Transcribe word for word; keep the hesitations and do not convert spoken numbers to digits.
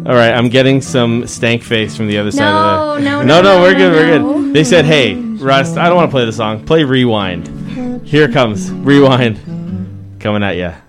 All right, I'm getting some stank face from the other No, side of the... no, no, no, no, no, we're no, good, we're no. good. They said, hey, Russ, I don't want to play the song. Play Rewind. Here it comes. Rewind. Coming at ya.